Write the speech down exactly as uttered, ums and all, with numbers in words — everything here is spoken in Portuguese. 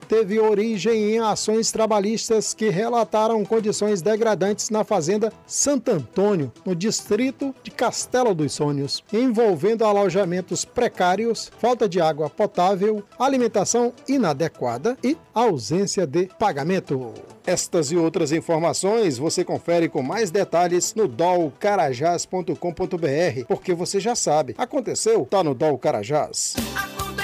teve origem em ações trabalhistas que relataram condições degradantes na fazenda Santo Antônio, no distrito de Castelo dos Sonhos, envolvendo alojamentos precários, falta de água potável, alimentação inadequada e ausência de pagamento. Estas e outras informações você confere com mais detalhes no d o l carajás ponto com ponto b r, porque você já sabe, aconteceu, tá no D O L Carajás.